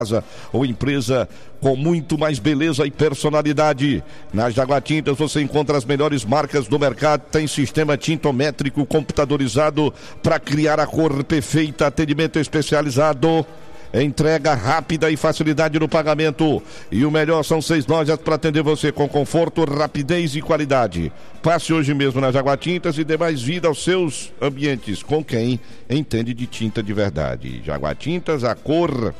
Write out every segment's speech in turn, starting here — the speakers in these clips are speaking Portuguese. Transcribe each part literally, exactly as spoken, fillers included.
casa ou empresa com muito mais beleza e personalidade. Na Jaguatintas você encontra as melhores marcas do mercado, tem sistema tintométrico computadorizado para criar a cor perfeita, atendimento especializado, entrega rápida e facilidade no pagamento. E o melhor, são seis lojas para atender você com conforto, rapidez e qualidade. Passe hoje mesmo na Jaguatintas e dê mais vida aos seus ambientes com quem entende de tinta de verdade. Jaguatintas, a cor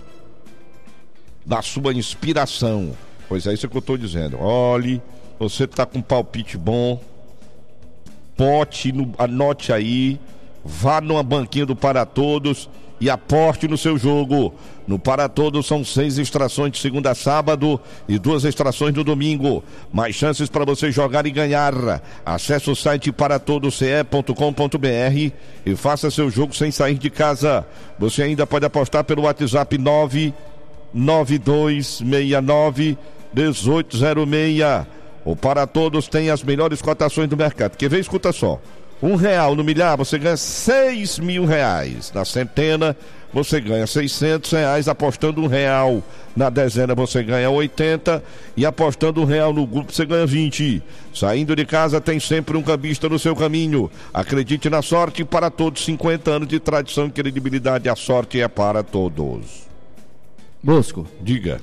da sua inspiração. Pois é isso que eu estou dizendo. Olhe, você está com um palpite bom, pote, no, anote aí, vá numa banquinha do Para Todos e aporte no seu jogo. No Para Todos são seis extrações de segunda a sábado e duas extrações no domingo. Mais chances para você jogar e ganhar. Acesse o site para todos c e ponto com ponto b r e faça seu jogo sem sair de casa. Você ainda pode apostar pelo WhatsApp nove nove dois seis nove um oito zero seis. O Para Todos tem as melhores cotações do mercado. Quer ver? Escuta só. Um real no milhar, você ganha seis mil reais. Na centena, você ganha seiscentos reais. Apostando um real na dezena, você ganha oitenta. E apostando um real no grupo, você ganha vinte. Saindo de casa, tem sempre um cambista no seu caminho. Acredite na sorte. Para Todos, cinquenta anos de tradição e credibilidade. A sorte é para todos. Bosco, diga.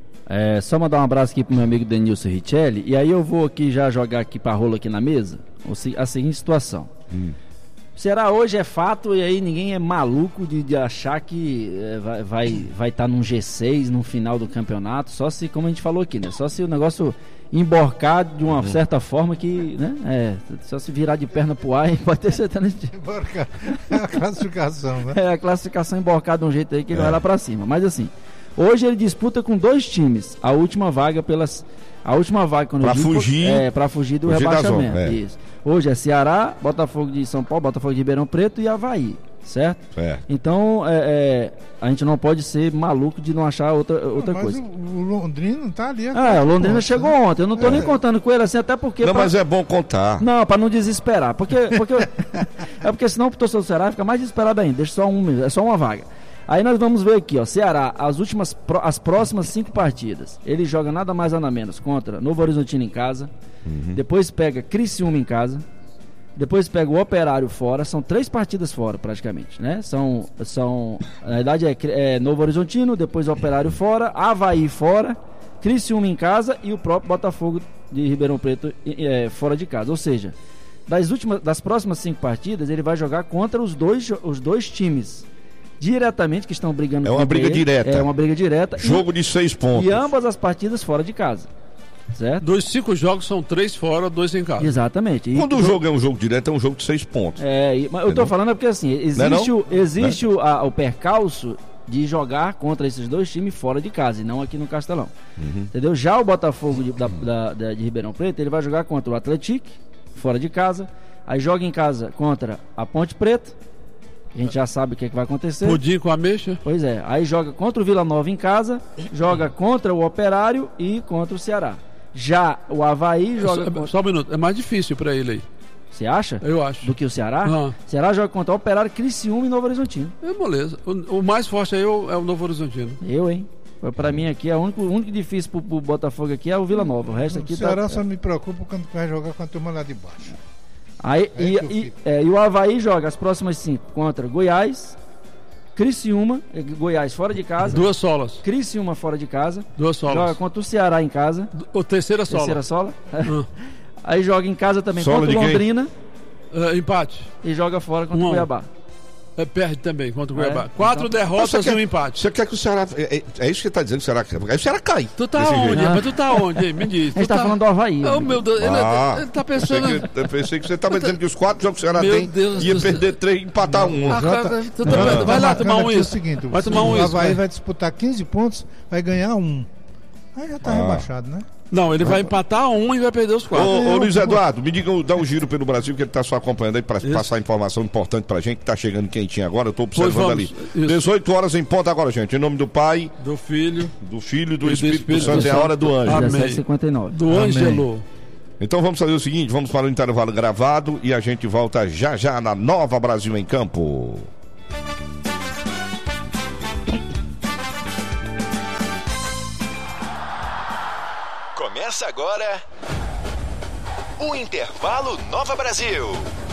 É, só mandar um abraço aqui pro meu amigo Denilson Richelli. E aí eu vou aqui já jogar aqui pra rola aqui na mesa a seguinte situação. Hum. O Ceará hoje é fato e aí ninguém é maluco de, de achar que é, vai vai vai estar tá num G seis no final do campeonato, só se, como a gente falou aqui, né? Só se o negócio emborcar de uma hum. certa forma que, né? É, só se virar de perna pro ar e pode ter certeza. Emborcar. É a classificação, né? É a classificação emborcada de um jeito aí que ele é. vai lá pra cima. Mas assim, hoje ele disputa com dois times a última vaga pelas a última vaga quando pra eu digo, fugir é para fugir do fugir rebaixamento. Zona, é. Isso. Hoje é Ceará, Botafogo de São Paulo, Botafogo de Ribeirão Preto e Avaí, certo? É. Então é, é, a gente não pode ser maluco de não achar outra outra mas coisa. O, o Londrina tá ali. Ah, o Londrina pontos, chegou né? ontem. Eu não tô é. nem contando com ele assim, até porque. Não, pra... mas é bom contar. Não, para não desesperar, porque porque é porque senão o torcedor do Ceará fica mais desesperado ainda. Deixa só um, é só uma vaga. Aí nós vamos ver aqui, ó, Ceará, as últimas, as próximas cinco partidas, ele joga nada mais nada menos contra Novo Horizontino em casa, uhum. depois pega Criciúma em casa, depois pega o Operário fora, são três partidas fora praticamente, né? São, são na verdade é, é Novo Horizontino, depois Operário fora, Avaí fora, Criciúma em casa e o próprio Botafogo de Ribeirão Preto é, fora de casa, ou seja, das, últimas, das próximas cinco partidas ele vai jogar contra os dois, os dois times diretamente que estão brigando. É uma briga ele. direta. É uma briga direta. Jogo e, de seis pontos. E ambas as partidas fora de casa. Certo? Dos cinco jogos são três fora, dois em casa. Exatamente. E quando o jogo é um jogo direto, é um jogo de seis pontos. É, e, mas eu tô falando é porque assim, existe, não é não? O, existe não? O, a, o percalço de jogar contra esses dois times fora de casa e não aqui no Castelão. Uhum. Entendeu? Já o Botafogo de, da, da, da, de Ribeirão Preto, ele vai jogar contra o Atlético, fora de casa. Aí joga em casa contra a Ponte Preta. A gente já sabe o que, é que vai acontecer. Pudim com ameixa. Pois é. Aí joga contra o Vila Nova em casa, joga contra o Operário e contra o Ceará. Já o Avaí joga... Só, contra... só um minuto. É mais difícil pra ele aí. Você acha? Eu acho. Do que o Ceará? Não. Ceará joga contra o Operário, Criciúma e Novo Horizontino. É moleza. O, o mais forte aí é o, é o Novo Horizontino. Eu, hein? Pra mim aqui, o único, o único difícil pro, pro Botafogo aqui é o Vila Nova. O resto aqui o Ceará tá... só me preocupa quando vai jogar com a turma lá de baixo. Aí, é e, e, é, e o Avaí joga as próximas cinco contra Goiás, Criciúma, Goiás fora de casa. Duas solas. Criciúma fora de casa. Duas solas. Joga contra o Ceará em casa. O terceira sola. Terceira sola. Hum. Aí joga em casa também sola contra o Londrina. Uh, empate. E joga fora contra um o Cuiabá. É, perde também contra o Cuiabá. É, Quatro então... derrotas quer, e um empate. Você quer que o Ceará... É, é isso que você tá dizendo que o Ceará quer. Aí o Ceará cai. Tu tá onde? Mas tu tá onde? Me diz. A gente tá, tá falando do Avaí. Oh, meu Deus. Ah, ele, ele tá pensando... Eu pensei que, eu pensei que você tava dizendo que os quatro jogos que o Ceará meu tem Deus ia Deus perder Deus. três e empatar um. Ah, cara, tu tá não, vai tá lá tomar um isso. O seguinte, vai tomar um o isso. Avaí vai. vai disputar quinze pontos, vai ganhar um. Aí já tá ah. rebaixado, né? Não, ele vai empatar um e vai perder os quatro. Ô, ô Luiz Eduardo, me diga, dá um giro pelo Brasil, que ele tá só acompanhando aí para passar informação importante pra gente, que tá chegando quentinho agora, eu tô observando ali. Isso. dezoito horas em ponto agora, gente, em nome do Pai, do Filho, do Filho e do e Espírito, do Espírito Santo, é a hora do anjo. Amém. dezessete e cinquenta e nove. Do Ângelo. Então vamos fazer o seguinte, vamos para o intervalo gravado e a gente volta já já na Nova Brasil em Campo. Começa agora o Intervalo Nova Brasil.